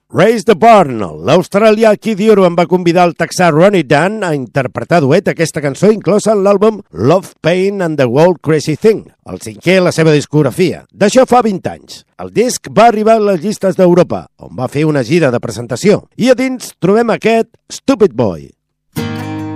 Raise the Barn. L'australià Keith Urban va convidar el texà Ronnie Dunn a interpretar duet aquesta cançó inclosa en l'àlbum Love, Pain and the World Crazy Thing, el cinquè a la seva discografia. D'això fa 20 anys. El disc va arribar a les llistes d'Europa, on va fer una gira de presentació. I a dins trobem aquest Stupid Boy.